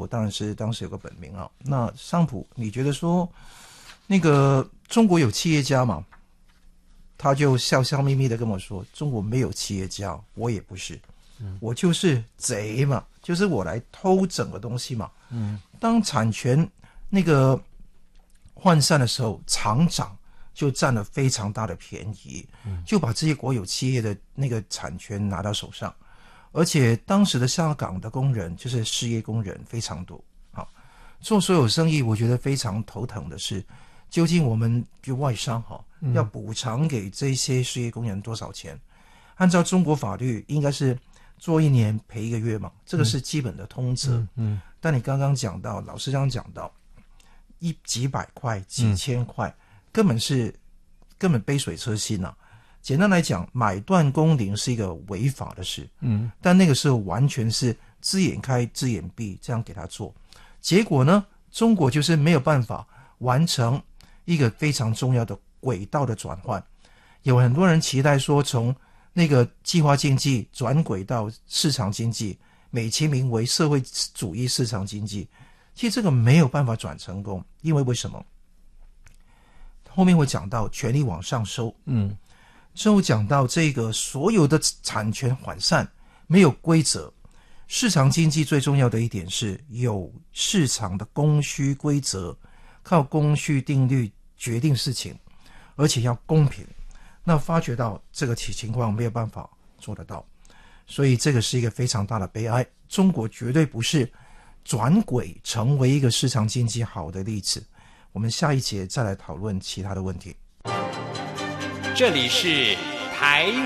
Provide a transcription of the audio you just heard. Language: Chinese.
我当然是当时有个本名啊。那桑普，你觉得说那个中国有企业家嘛？他就笑笑眯眯的跟我说：“中国没有企业家，我也不是，我就是贼嘛，就是我来偷整个东西嘛。”当产权那个涣散的时候，厂长就占了非常大的便宜，就把这些国有企业的那个产权拿到手上，而且当时的香港的工人就是失业工人非常多。好，做所有生意，我觉得非常头疼的是，究竟我们就外商要补偿给这些失业工人多少钱？按照中国法律，应该是做1年赔1个月嘛，这个是基本的通则。但你刚刚讲到，老师刚刚讲到，几百块、几千块，根本杯水车薪啊。简单来讲，买断工龄是一个违法的事。但那个时候完全是只眼开只眼闭这样给他做，结果呢，中国就是没有办法完成一个非常重要的轨道的转换。有很多人期待说，从那个计划经济转轨到市场经济，美其名为社会主义市场经济，其实这个没有办法转成功。因为为什么？后面会讲到权力往上收，之后讲到这个所有的产权涣散，没有规则。市场经济最重要的一点是有市场的供需规则，靠供需定律决定事情，而且要公平。那发觉到这个情况没有办法做得到，所以这个是一个非常大的悲哀。中国绝对不是转轨成为一个市场经济好的例子。我们下一节再来讨论其他的问题。 这里是台